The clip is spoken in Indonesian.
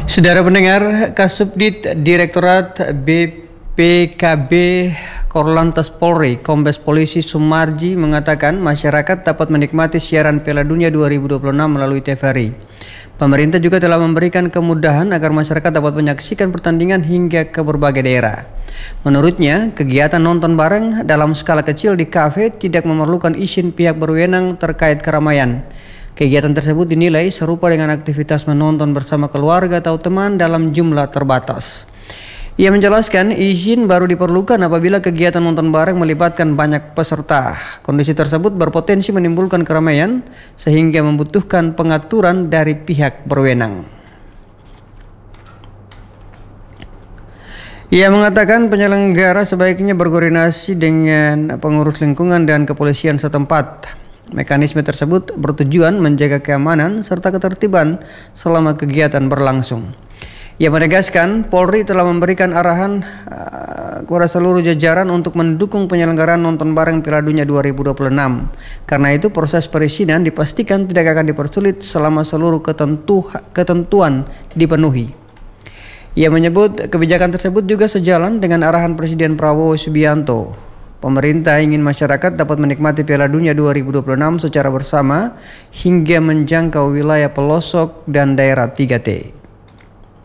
Saudara pendengar, Kasubdit Direktorat BPKB Korlantas Polri, Kombes Polisi Sumarji mengatakan masyarakat dapat menikmati siaran Piala Dunia 2026 melalui TVRI. Pemerintah juga telah memberikan kemudahan agar masyarakat dapat menyaksikan pertandingan hingga ke berbagai daerah. Menurutnya, kegiatan nonton bareng dalam skala kecil di kafe tidak memerlukan izin pihak berwenang terkait keramaian. Kegiatan tersebut dinilai serupa dengan aktivitas menonton bersama keluarga atau teman dalam jumlah terbatas. Ia menjelaskan izin baru diperlukan apabila kegiatan nonton bareng melibatkan banyak peserta. Kondisi tersebut berpotensi menimbulkan keramaian sehingga membutuhkan pengaturan dari pihak berwenang. Ia mengatakan penyelenggara sebaiknya berkoordinasi dengan pengurus lingkungan dan kepolisian setempat. Mekanisme tersebut bertujuan menjaga keamanan serta ketertiban selama kegiatan berlangsung. Ia menegaskan Polri telah memberikan arahan kepada seluruh jajaran untuk mendukung penyelenggaraan nonton bareng Piala Dunia 2026. Karena itu proses perizinan dipastikan tidak akan dipersulit selama seluruh ketentuan dipenuhi. Ia menyebut kebijakan tersebut juga sejalan dengan arahan Presiden Prabowo Subianto. Pemerintah ingin masyarakat dapat menikmati Piala Dunia 2026 secara bersama hingga menjangkau wilayah pelosok dan daerah 3T.